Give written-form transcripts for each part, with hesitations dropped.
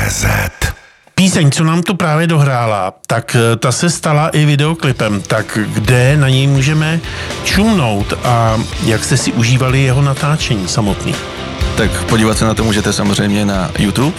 Píseň, co nám tu právě dohrála, tak ta se stala i videoklipem. Tak kde na něj můžeme čumnout a jak jste si užívali jeho natáčení samotný? Tak podívat se na to můžete samozřejmě na YouTube.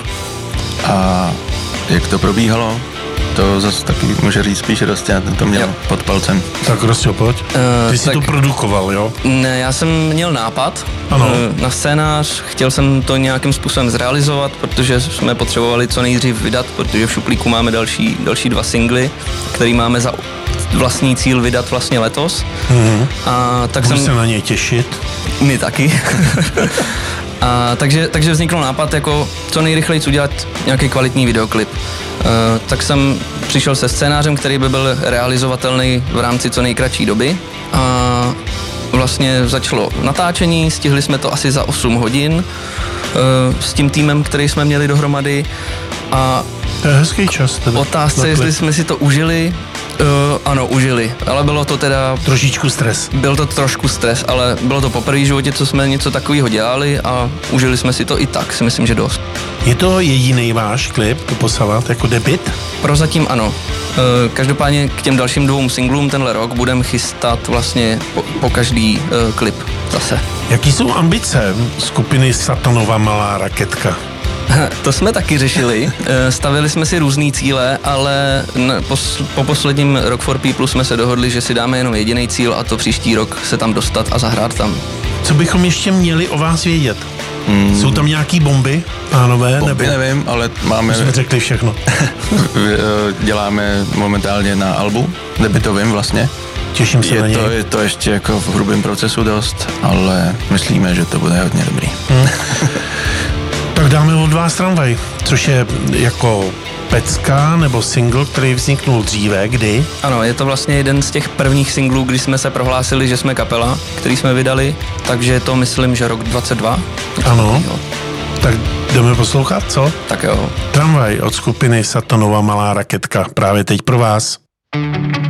A jak to probíhalo, to zase taky může říct spíš Rostě, ten to měl pod palcem. Tak Rostě, pojď. Ty jsi to produkoval, jo? Ne, já jsem měl nápad na scénář, chtěl jsem to nějakým způsobem zrealizovat, protože jsme potřebovali co nejdřív vydat, protože v šuplíku máme další 2 singly, který máme za vlastní cíl vydat vlastně letos. Mm-hmm. A tak Budu se na něj těšit. My taky. A takže vznikl nápad jako co nejrychleji udělat nějaký kvalitní videoklip. Tak jsem přišel se scénářem, který by byl realizovatelný v rámci co nejkratší doby. A vlastně začalo natáčení, stihli jsme to asi za 8 hodin s tím týmem, který jsme měli dohromady. A to je hezký čas. Otázce, jestli jsme si to užili. Ano, užili, ale bylo to teda... Trošičku stres. Byl to trošku stres, ale bylo to poprvé v životě, co jsme něco takového dělali a užili jsme si to i tak, si myslím, že dost. Je to jediný váš klip, doposavat, jako debut? Prozatím ano. Každopádně k těm dalším 2 singlům tenhle rok budeme chystat vlastně po každý klip zase. Jaký jsou ambice skupiny Satanova malá raketka? To jsme taky řešili, stavili jsme si různý cíle, ale po posledním Rock for People jsme se dohodli, že si dáme jenom jediný cíl a to příští rok se tam dostat a zahrát tam. Co bychom ještě měli o vás vědět? Jsou tam nějaký bomby, pánové? Bomby nevím, ale máme... Jsme řekli všechno. Děláme momentálně na albu, debutovým vlastně. Těším se na něj. Je to ještě jako v hrubém procesu dost, ale myslíme, že to bude hodně dobrý. Tak dáme od vás Tramvaj, což je jako pecka nebo single, který vzniknul dříve, kdy? Ano, je to vlastně jeden z těch prvních singlů, kdy jsme se prohlásili, že jsme kapela, který jsme vydali, takže je to myslím, že rok 22. Ano, tak jdeme poslouchat, co? Tak jo. Tramvaj od skupiny Satanova malá raketka, právě teď pro vás.